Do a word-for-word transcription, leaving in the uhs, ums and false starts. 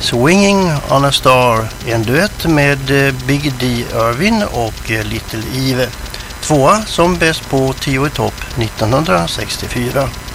Swinging on a Star, en duett med Big D. Irvin och Little Eve. Tvåa som bäst på tio i topp nittonhundrasextiofyra.